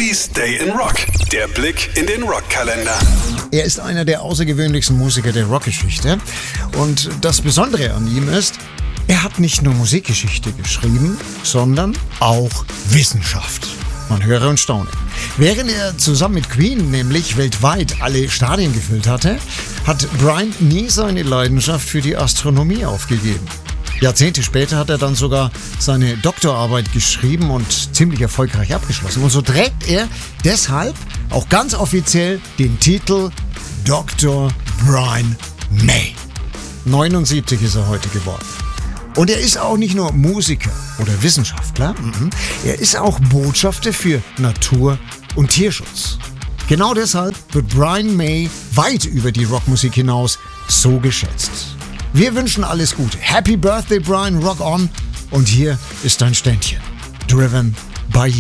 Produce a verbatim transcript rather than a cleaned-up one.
Bobby's Day in Rock. Der Blick in den Rockkalender. Er ist einer der außergewöhnlichsten Musiker der Rockgeschichte. Und das Besondere an ihm ist, er hat nicht nur Musikgeschichte geschrieben, sondern auch Wissenschaft. Man höre und staune. Während er zusammen mit Queen nämlich weltweit alle Stadien gefüllt hatte, hat Brian nie seine Leidenschaft für die Astronomie aufgegeben. Jahrzehnte später hat er dann sogar seine Doktorarbeit geschrieben und ziemlich erfolgreich abgeschlossen. Und so trägt er deshalb auch ganz offiziell den Titel Doktor Brian May. neunundsiebzig ist er heute geworden. Und er ist auch nicht nur Musiker oder Wissenschaftler, er ist auch Botschafter für Natur- und Tierschutz. Genau deshalb wird Brian May weit über die Rockmusik hinaus so geschätzt. Wir wünschen alles Gute. Happy Birthday, Brian, rock on. Und hier ist dein Ständchen. Driven by You.